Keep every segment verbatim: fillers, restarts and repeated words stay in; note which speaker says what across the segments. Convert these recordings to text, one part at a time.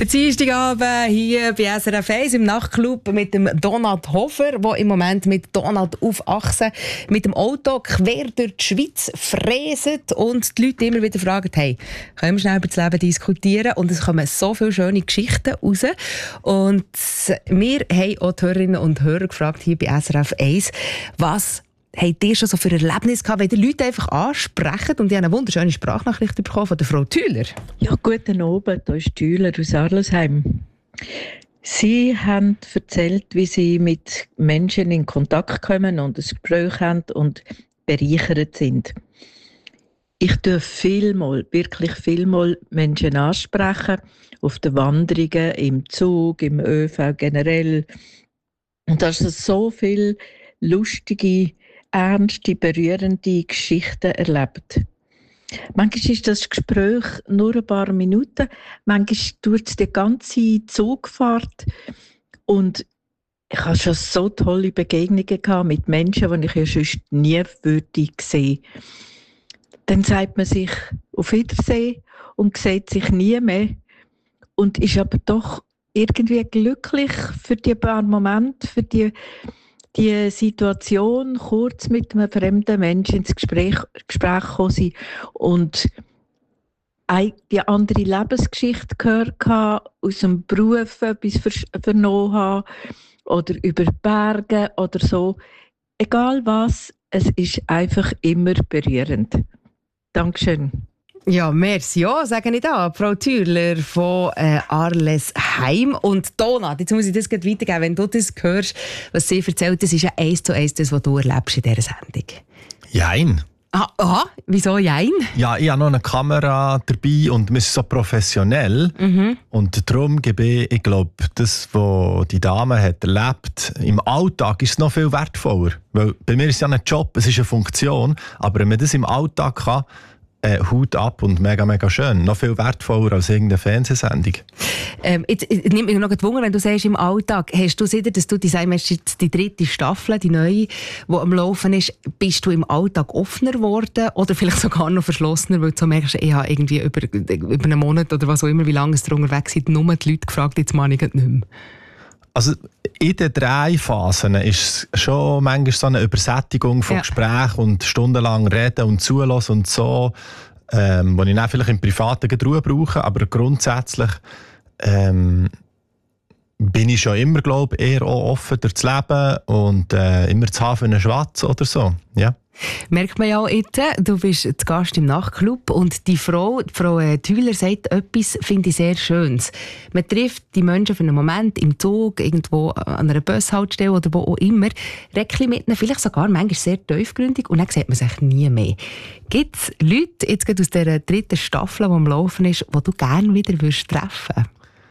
Speaker 1: Der Dienstagabend hier bei S R F eins im Nachtclub mit dem Donat Hofer, der im Moment mit Donat auf Achse mit dem Auto quer durch die Schweiz fräset und die Leute immer wieder fragen, hey, können wir schnell über das Leben diskutieren? Und es kommen so viele schöne Geschichten raus. Und wir haben auch die Hörerinnen und Hörer gefragt hier bei S R F eins, was habt ihr schon so für Erlebnisse gehabt, wenn die Leute einfach ansprechen? Und ich habe eine wunderschöne Sprachnachricht bekommen von der Frau Thüler.
Speaker 2: Ja, guten Abend, hier ist Thüler aus Arlesheim. Sie haben erzählt, wie Sie mit Menschen in Kontakt kommen und ein Gespräch haben und bereichert sind. Ich darf vielmal, wirklich vielmal Menschen ansprechen, auf den Wanderungen, im Zug, im ÖV generell. Und da ist so viel lustige, ernste, berührende Geschichten erlebt. Manchmal ist das Gespräch nur ein paar Minuten, manchmal dauert es die ganze Zugfahrt. Und ich habe schon so tolle Begegnungen gehabt mit Menschen, die ich ja sonst nie würde sehen. Dann sagt man sich auf Wiedersehen und sieht sich nie mehr und ist aber doch irgendwie glücklich für die paar Momente, für die die Situation, kurz mit einem fremden Menschen ins Gespräch, Gespräch gekommen sind und die andere Lebensgeschichte gehört habe, aus dem Beruf etwas vernommen habe oder über Berge oder so. Egal was, es ist einfach immer berührend. Dankeschön.
Speaker 1: Ja, merci. Ja, sage ich da. Frau Thürler von äh, Arlesheim. Und Donat, jetzt muss ich das gleich weitergeben. Wenn du das hörst, was sie erzählt, das ist ja eins zu eins das, was du erlebst in dieser Sendung.
Speaker 3: Jein.
Speaker 1: Ah, aha, wieso jein?
Speaker 3: Ja, ich habe noch eine Kamera dabei und wir sind so professionell. Mhm. Und darum gebe ich, ich glaube, das, was die Dame hat erlebt, im Alltag ist es noch viel wertvoller. Weil bei mir ist es ja ein Job, es ist eine Funktion. Aber wenn man das im Alltag kann, Äh, Hut ab und mega, mega schön. Noch viel wertvoller als irgendeine Fernsehsendung.
Speaker 1: Ähm, jetzt nimmt mich noch Wunder, wenn du sagst, im Alltag, hast du sicher, dass du die, die dritte Staffel, die neue, die am Laufen ist, bist du im Alltag offener geworden oder vielleicht sogar noch verschlossener, weil du so merkst, ich habe irgendwie über, über einen Monat oder was auch immer, wie lange es unterwegs sind, nur die Leute gefragt, jetzt mache ich nicht mehr.
Speaker 3: Also in den drei Phasen ist es schon manchmal so eine Übersättigung von ja. Gesprächen und stundenlang reden und zulassen und so, ähm, wo ich dann vielleicht im Privaten Ruhe brauche, aber grundsätzlich ähm, bin ich schon immer, glaube ich, eher auch offen durchs Leben und äh, immer zu haben für einen Schwatz oder so. Ja.
Speaker 1: Merkt man ja auch jetzt, du bist zu Gast im Nachtclub und die Frau, die Frau Thüler, sagt etwas, finde ich sehr Schönes. Man trifft die Menschen für einen Moment im Zug, irgendwo an einer Bushaltestelle oder wo auch immer, redet mit ihnen, vielleicht sogar manchmal sehr tiefgründig und dann sieht man sich nie mehr. Gibt es Leute, jetzt gerade aus dieser dritten Staffel, die am Laufen ist, die du gerne wieder würdest treffen?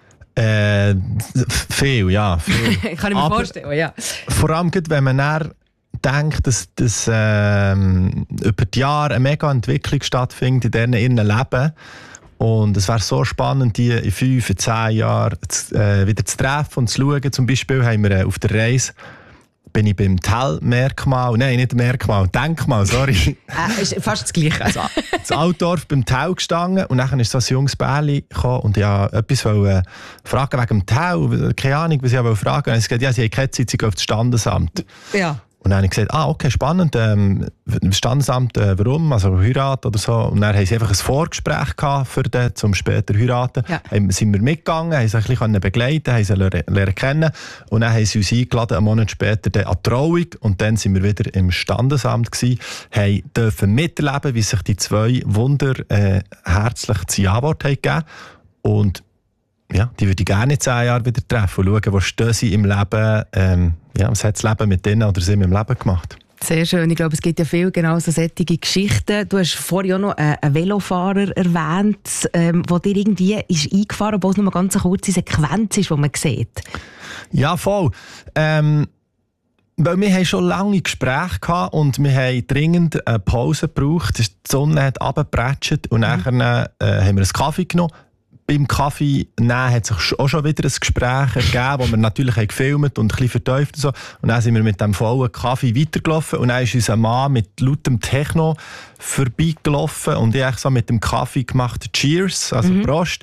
Speaker 3: Äh, viel, ja. Viel.
Speaker 1: Kann ich mir
Speaker 3: Aber
Speaker 1: vorstellen, ja.
Speaker 3: Vor allem, wenn man dann denkt, dass, dass ähm, über die Jahre eine mega Entwicklung stattfindet in deren ihrem Leben. Und es wäre so spannend, die in fünf, in zehn Jahren zu, äh, wieder zu treffen und zu schauen. Zum Beispiel haben wir äh, auf der Reise bin ich beim Tell-Merkmal, nein, nicht Merkmal, Denkmal, sorry.
Speaker 1: äh, ist fast das Gleiche.
Speaker 3: Also, in Altdorf beim Tell gestanden und dann ist so ein junges Bärli gekommen und ich wollte etwas wollte, fragen wegen dem Tell, keine Ahnung, was ich wollte fragen. Und ich gesagt, ja, sie haben keine Zeit, sie gehen auf das Standesamt.
Speaker 1: Ja.
Speaker 3: Und dann habe ich gesagt, ah, okay, spannend, ähm, Standesamt, äh, warum, also Heirat oder so. Und dann haben sie einfach ein Vorgespräch gehabt für den, zum später heiraten. Ja. Dann sind wir mitgegangen, haben sie ein bisschen begleiten, haben sie lernen, lernen kennen. Und dann haben sie uns eingeladen, einen Monat später an die Trauung. Und dann sind wir wieder im Standesamt gewesen, haben dürfen miterleben, wie sich die zwei Wunder äh, herzlich zu Ja-Wort haben gegeben. Und ja, die würde ich gerne in zehn Jahren wieder treffen und schauen, wo stehen sie im Leben, ähm, ja, was hat das Leben mit denen oder sie im Leben gemacht.
Speaker 1: Sehr schön. Ich glaube, es gibt ja viel genau so solche Geschichten. Du hast vorhin auch noch einen Velofahrer erwähnt, ähm, der dir irgendwie ist eingefahren, obwohl es nur eine ganz kurze Sequenz ist, die man sieht.
Speaker 3: Ja, voll. Ähm, weil wir haben schon lange Gespräche gehabt und wir haben dringend eine Pause gebraucht. Die Sonne hat runtergepratscht und mhm. nachher äh, haben wir einen Kaffee genommen. Beim Kaffee nehmen hat sich auch schon wieder ein Gespräch ergeben, wo wir natürlich haben gefilmt und ein bisschen vertieft und so. Und dann sind wir mit dem vollen Kaffee weitergelaufen und dann ist unser Mann mit lautem Techno vorbeigelaufen und ich habe so mit dem Kaffee gemacht Cheers, also mhm. Prost.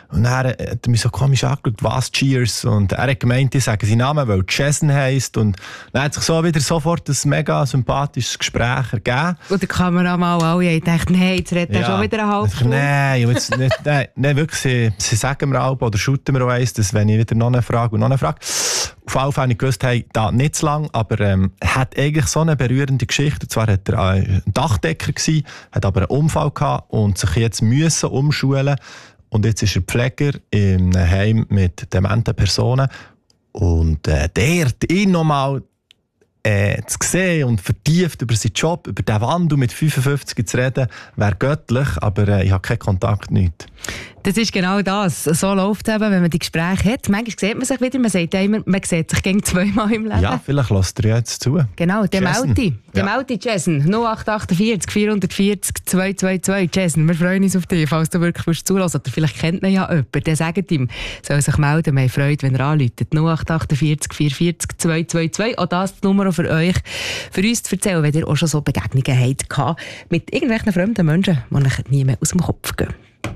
Speaker 3: Und dann hat er mich so komisch angeschaut, was Cheers? Und er hat gemeint, ich sage seinen Namen, weil Jason heisst. Und dann hat sich so wieder sofort ein mega sympathisches Gespräch ergeben.
Speaker 1: Und der Kameramann alle haben gedacht, nein, jetzt redet er ja schon wieder eine halbe Stunde.
Speaker 3: Nein, jetzt nicht, nein, nein, wirklich, sie, sie sagen mir auch, oder shooten mir auch eins, dass wenn ich wieder noch eine Frage und noch eine Frage. Auf jeden Fall habe ich gewusst, hey, da nicht zu lang, aber ähm, er hat eigentlich so eine berührende Geschichte. Und zwar war er ein Dachdecker gewesen, hat aber einen Unfall gehabt und sich jetzt müssen umschulen. Und jetzt ist er Pfleger im Heim mit dementen Personen. Und äh, der, ihn nochmal äh, zu sehen und vertieft über seinen Job, über den Wandel mit fünfundfünfzig zu reden, wäre göttlich, aber äh, ich habe keinen Kontakt, nichts.
Speaker 1: Das ist genau das. So läuft es eben, wenn man die Gespräche hat. Manchmal sieht man sich wieder, man sagt ja immer, man sieht sich gegen zweimal im Leben.
Speaker 3: Ja, vielleicht lässt er jetzt zu.
Speaker 1: Genau, der Melti. Der
Speaker 3: ja.
Speaker 1: Melti, Jason, null acht acht vier vier vier null zwei zwei zwei. Jason, wir freuen uns auf dich, falls du wirklich zuhörst. Oder vielleicht kennt ihn ja jemand, der sagt ihm, soll sich melden. Wir haben Freude, wenn er anruft. null acht acht vier vier vier zwei zwei zwei. Auch das ist die Nummer für euch, für uns zu erzählen, wenn ihr auch schon so Begegnungen habt mit irgendwelchen fremden Menschen, die euch nie mehr aus dem Kopf gehen.